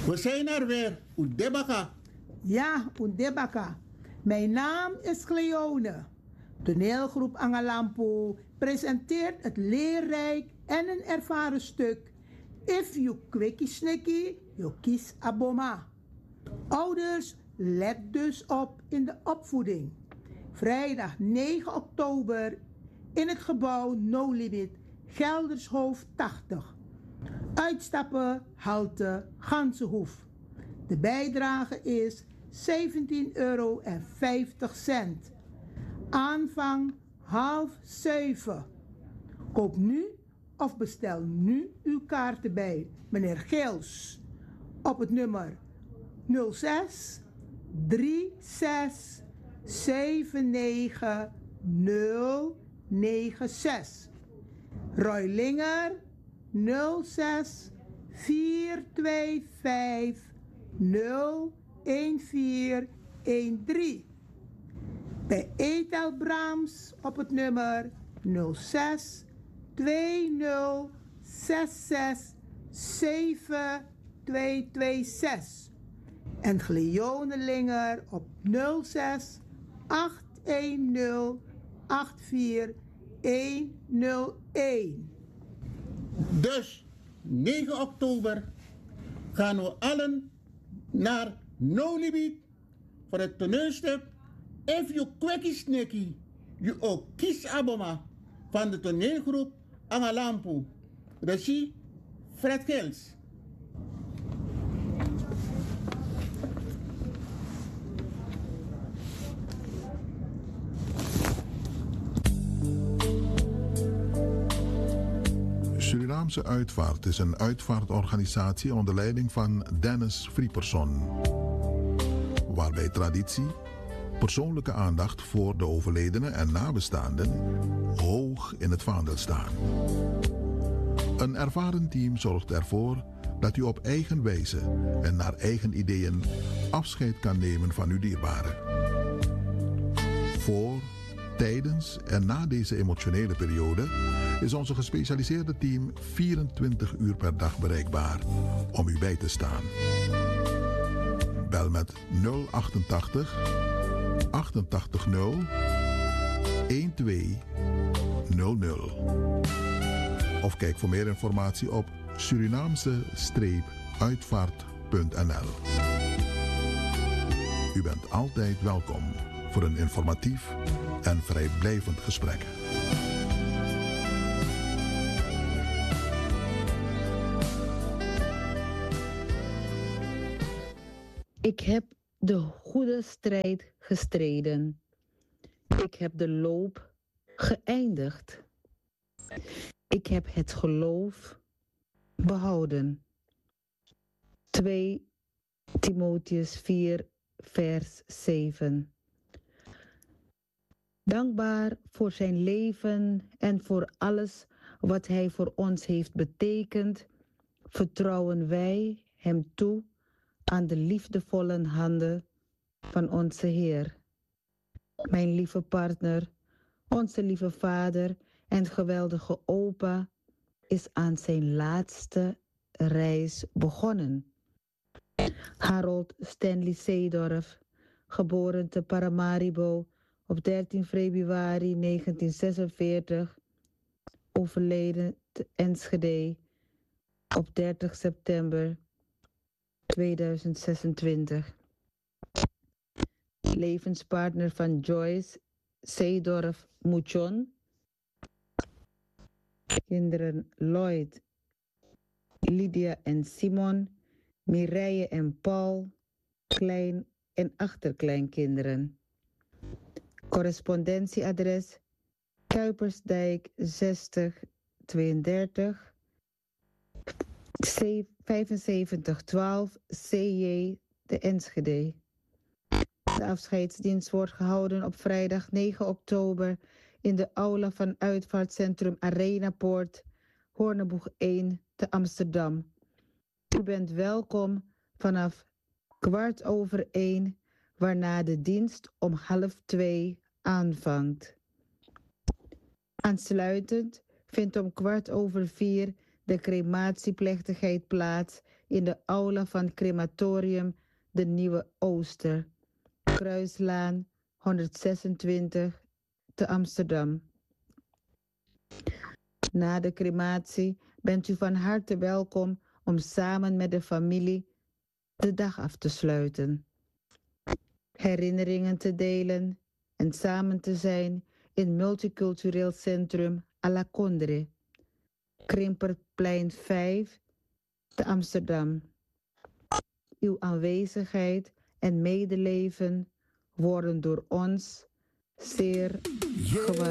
We zijn er weer, Oedebaka. Ja, Oedebaka. Mijn naam is Cleone. Toneelgroep Angalampo presenteert het leerrijk en een ervaren stuk If you kwikkie snikkie, you kies aboma. Ouders, let dus op in de opvoeding. Vrijdag 9 oktober in het gebouw No Limit, Geldershoofd 80. Uitstappen, halte, Gansenhoef. De bijdrage is €17,50. Aanvang 6:30. Koop nu of bestel nu uw kaarten bij meneer Geels op het nummer 06 36 79 096. Roy Linger 06 425 01413. Bij Etel Brahms op het nummer 06 20 66 7226. En Gleonelinger op 06 810 84101. Dus 9 oktober gaan we allen naar No Limit voor het toneelstuk If You Kwekkie Snikkie, You Ook Kies Aboma van de toneelgroep Angalampo. Regie Fred Gils. Surinaamse Uitvaart is een uitvaartorganisatie onder leiding van Dennis Frieperson, waarbij traditie, persoonlijke aandacht voor de overledenen en nabestaanden hoog in het vaandel staan. Een ervaren team zorgt ervoor dat u op eigen wijze en naar eigen ideeën afscheid kan nemen van uw dierbaren. Voor, tijdens en na deze emotionele periode is onze gespecialiseerde team 24 uur per dag bereikbaar om u bij te staan. Bel met 088 88 0 1200. Of kijk voor meer informatie op Surinaamse-uitvaart.nl. U bent altijd welkom voor een informatief en vrijblijvend gesprek. Ik heb de goede strijd gestreden. Ik heb de loop geëindigd. Ik heb het geloof behouden. 2 Timotheus 4 vers 7. Dankbaar voor zijn leven en voor alles wat hij voor ons heeft betekend, vertrouwen wij hem toe aan de liefdevolle handen van onze Heer. Mijn lieve partner, onze lieve vader en geweldige opa is aan zijn laatste reis begonnen. Harold Stanley Seedorf, geboren te Paramaribo op 13 februari 1946, overleden te Enschede op 30 september 2026. Levenspartner van Joyce Seedorf Muchon. Kinderen Lloyd, Lydia en Simon, Mireille en Paul, klein- en achterkleinkinderen. Correspondentieadres Kuipersdijk 6032 7512 CJ de Enschede. De afscheidsdienst wordt gehouden op vrijdag 9 oktober in de aula van Uitvaartcentrum Arenapoort, Hoorneboeg 1 te Amsterdam. U bent welkom vanaf 1:15, waarna de dienst om 1:30 aanvangt. Aansluitend vindt om 3:15 de crematieplechtigheid plaats in de aula van crematorium De Nieuwe Ooster, Kruislaan 126 te Amsterdam. Na de crematie bent u van harte welkom om samen met de familie de dag af te sluiten, herinneringen te delen en samen te zijn in multicultureel centrum à la Condre, Krimperplein 5 te Amsterdam. Uw aanwezigheid en medeleven worden door ons zeer gewaardeerd.